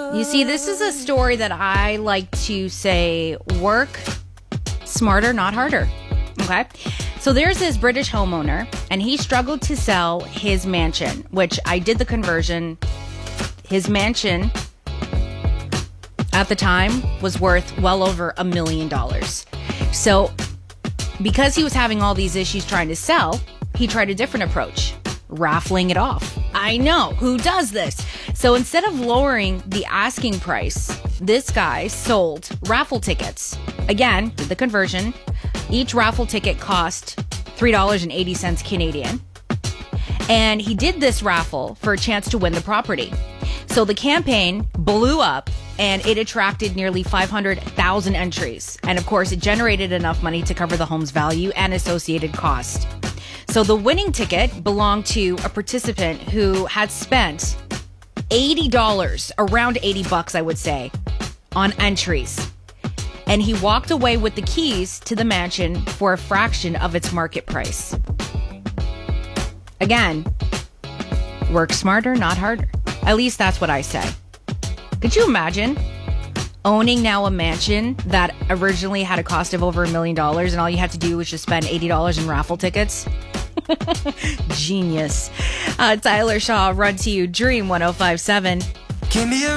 You see, this is a story that I like to say work smarter, not harder. Okay? So there's this British homeowner, and he struggled to sell his mansion, which I did the conversion. His mansion at the time was worth well over $1 million. So because he was having all these issues trying to sell, he tried a different approach, raffling it off. I know, who does this? So instead of lowering the asking price, this guy sold raffle tickets. Again, did the conversion. Each raffle ticket cost $3.80 Canadian. And he did this raffle for a chance to win the property. So the campaign blew up and it attracted nearly 500,000 entries. And of course, it generated enough money to cover the home's value and associated cost. So the winning ticket belonged to a participant who had spent $80, around $80, I would say, on entries. And he walked away with the keys to the mansion for a fraction of its market price. Again, work smarter, not harder. At least that's what I say. Could you imagine owning now a mansion that originally had a cost of over $1 million and all you had to do was just spend $80 in raffle tickets? Genius. Tyler Shaw, Run to You, Dream 105.7.